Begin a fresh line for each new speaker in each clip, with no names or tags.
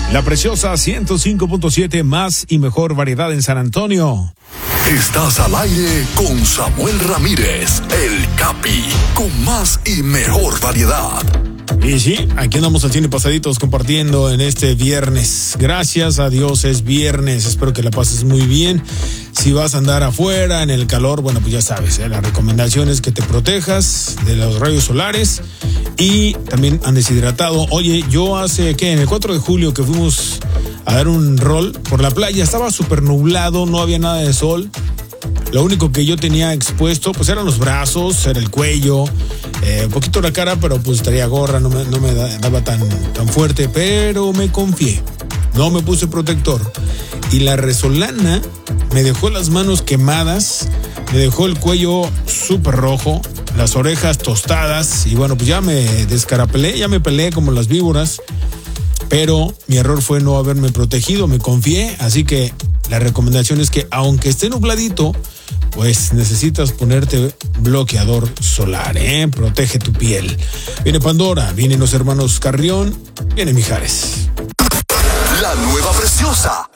La preciosa 105.7, más y mejor variedad en San Antonio.
Estás al aire con Samuel Ramírez, el Capi, con más y mejor variedad.
Y sí, aquí andamos al cine pasaditos compartiendo en este viernes. Gracias a Dios es viernes, espero que la pases muy bien. Si vas a andar afuera en el calor, bueno, pues ya sabes, la recomendación es que te protejas de los rayos solares y también andes hidratado. Oye, yo en el 4 de julio que fuimos a dar un rol por la playa, estaba súper nublado, no había nada de sol. Lo único que yo tenía expuesto, pues eran los brazos, era el cuello, un poquito la cara, pero pues traía gorra, no me daba tan fuerte, pero me confié, no me puse protector. Y la resolana me dejó las manos quemadas, me dejó el cuello súper rojo, las orejas tostadas, y bueno, pues ya me descarapelé, ya me peleé como las víboras, pero mi error fue no haberme protegido, me confié, así que la recomendación es que aunque esté nubladito, pues necesitas ponerte bloqueador solar, protege tu piel. Viene Pandora, vienen los hermanos Carrión, viene Mijares.
La nueva preciosa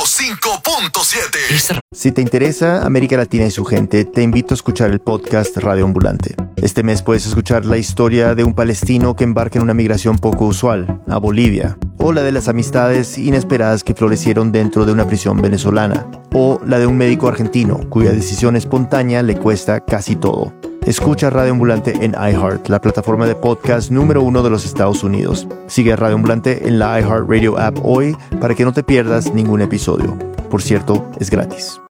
105.7.
Si te interesa América Latina y su gente, te invito a escuchar el podcast Radio Ambulante. Este mes puedes escuchar la historia de un palestino que embarca en una migración poco usual, a Bolivia, o la de las amistades inesperadas que florecieron dentro de una prisión venezolana, o la de un médico argentino cuya decisión espontánea le cuesta casi todo. Escucha Radio Ambulante en iHeart, la plataforma de podcast número 1 de los Estados Unidos. Sigue a Radio Ambulante en la iHeart Radio app hoy para que no te pierdas ningún episodio. Por cierto, es gratis.